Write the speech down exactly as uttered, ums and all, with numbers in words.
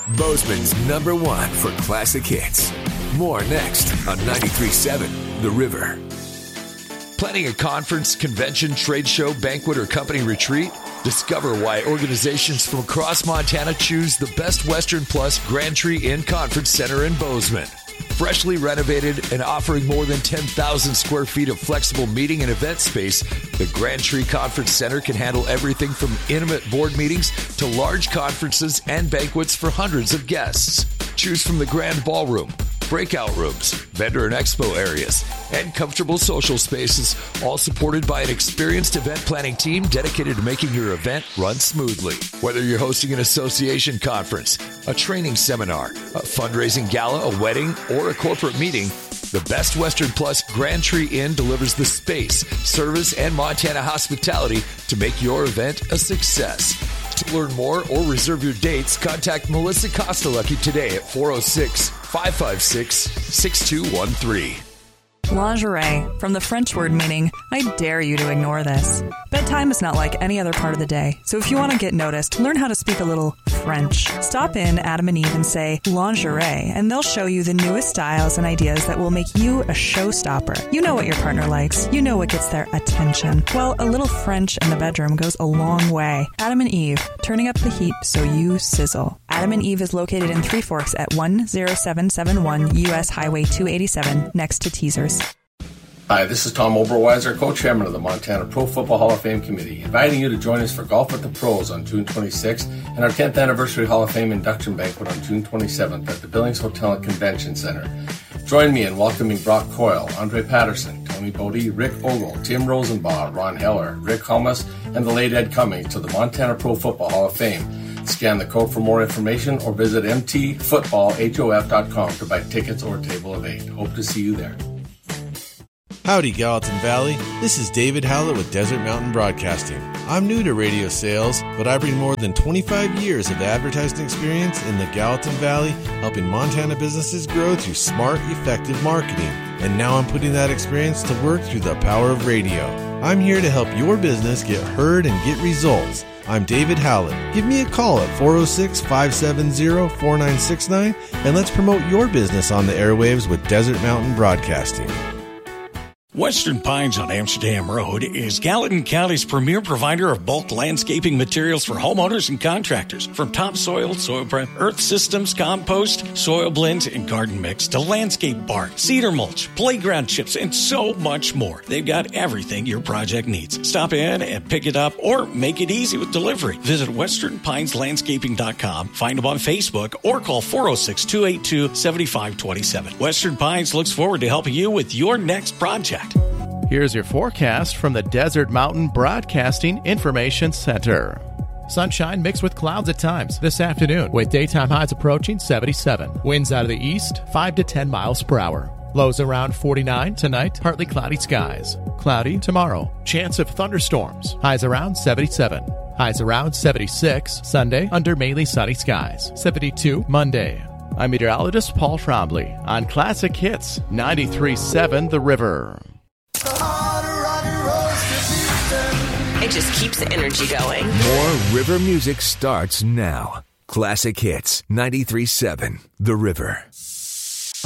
Bozeman's number one for classic hits. More next on ninety-three point seven The River. Planning a conference, convention, trade show, banquet, or company retreat? Discover why organizations from across Montana choose the Best Western Plus Grand Tree Inn Conference Center in Bozeman. Freshly renovated and offering more than ten thousand square feet of flexible meeting and event space, the Grand Tree Conference Center can handle everything from intimate board meetings to large conferences and banquets for hundreds of guests. Choose from the grand ballroom, breakout rooms, vendor and expo areas, and comfortable social spaces, all supported by an experienced event planning team dedicated to making your event run smoothly. Whether you're hosting an association conference, a training seminar, a fundraising gala, a wedding, or a corporate meeting, the Best Western Plus Grand Tree Inn delivers the space, service, and Montana hospitality to make your event a success. To learn more or reserve your dates, contact Melissa Kostelecki today at four oh six, five five six, six two one three. Lingerie, from the French word meaning, I dare you to ignore this. Bedtime is not like any other part of the day, so if you want to get noticed, learn how to speak a little French. Stop in Adam and Eve and say lingerie, and they'll show you the newest styles and ideas that will make you a showstopper. You know what your partner likes. You know what gets their attention. Well, a little French in the bedroom goes a long way. Adam and Eve, turning up the heat so you sizzle. Adam and Eve is located in Three Forks at one oh seven seven one U S Highway two eighty-seven, next to Teasers. Hi, this is Tom Oberweiser, co-chairman of the Montana Pro Football Hall of Fame Committee, inviting you to join us for Golf with the Pros on June twenty-sixth and our tenth Anniversary Hall of Fame Induction Banquet on June twenty-seventh at the Billings Hotel and Convention Center. Join me in welcoming Brock Coyle, Andre Patterson, Tony Bodie, Rick Ogle, Tim Rosenbaugh, Ron Heller, Rick Hummus, and the late Ed Cummings to the Montana Pro Football Hall of Fame. Scan the code for more information or visit m t football hof dot com to buy tickets or a table of eight. Hope to see you there. Howdy, Gallatin Valley. This is David Howlett with Desert Mountain Broadcasting. I'm new to radio sales, but I bring more than twenty-five years of advertising experience in the Gallatin Valley, helping Montana businesses grow through smart, effective marketing. And now I'm putting that experience to work through the power of radio. I'm here to help your business get heard and get results. I'm David Howlett. Give me a call at four oh six, five seven zero, four nine six nine and let's promote your business on the airwaves with Desert Mountain Broadcasting. Western Pines on Amsterdam Road is Gallatin County's premier provider of bulk landscaping materials for homeowners and contractors. From topsoil, soil prep, earth systems, compost, soil blends, and garden mix to landscape bark, cedar mulch, playground chips, and so much more. They've got everything your project needs. Stop in and pick it up or make it easy with delivery. Visit western pines landscaping dot com, find them on Facebook, or call four oh six, two eight two, seven five two seven. Western Pines looks forward to helping you with your next project. Here's your forecast from the Desert Mountain Broadcasting Information Center. Sunshine mixed with clouds at times this afternoon, with daytime highs approaching seventy-seven. Winds out of the east, five to ten miles per hour. Lows around forty-nine tonight, partly cloudy skies. Cloudy tomorrow. Chance of thunderstorms. Highs around seventy-seven. Highs around seventy-six. Sunday, under mainly sunny skies. seventy-two Monday. I'm meteorologist Paul Trombley on Classic Hits ninety-three point seven The River. It just keeps the energy going. More river music starts now. Classic Hits ninety-three point seven The River.